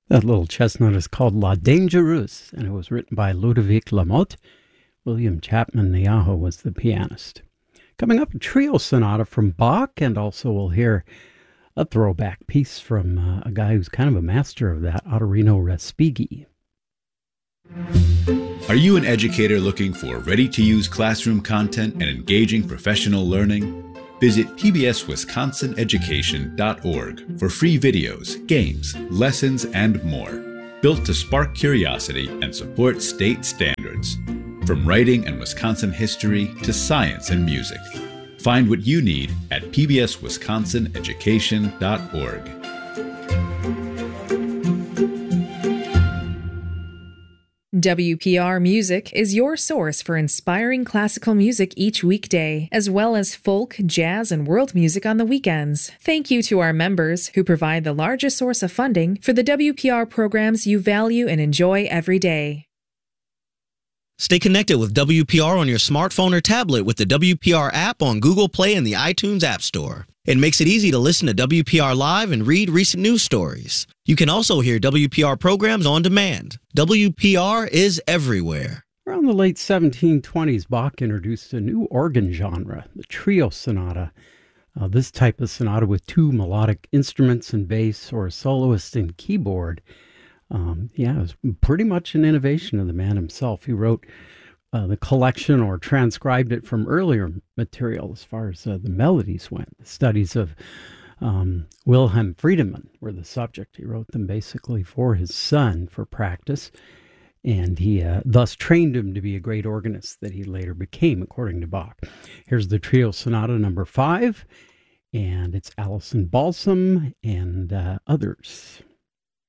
That little chestnut is called La Dangereuse, and it was written by Ludovic Lamotte. William Chapman Niaho was the pianist. Coming up, a trio sonata from Bach, and also we'll hear a throwback piece from a guy who's kind of a master of that, Ottorino Respighi. Are you an educator looking for ready-to-use classroom content and engaging professional learning? Visit pbswisconsineducation.org for free videos, games, lessons, and more, built to spark curiosity and support state standards. From writing and Wisconsin history to science and music. Find what you need at pbswisconsineducation.org. WPR Music is your source for inspiring classical music each weekday, as well as folk, jazz, and world music on the weekends. Thank you to our members who provide the largest source of funding for the WPR programs you value and enjoy every day. Stay connected with WPR on your smartphone or tablet with the WPR app on Google Play and the iTunes App Store. It makes it easy to listen to WPR Live and read recent news stories. You can also hear WPR programs on demand. WPR is everywhere. Around the late 1720s, Bach introduced a new organ genre, the trio sonata. This type of sonata with two melodic instruments and bass, or a soloist and keyboard. It was pretty much an innovation of the man himself. He wrote the collection or transcribed it from earlier material as far as the melodies went. The studies of Wilhelm Friedemann were the subject. He wrote them basically for his son for practice, and he thus trained him to be a great organist that he later became, according to Bach. Here's the trio sonata number 5, and it's Alison Balsam and others.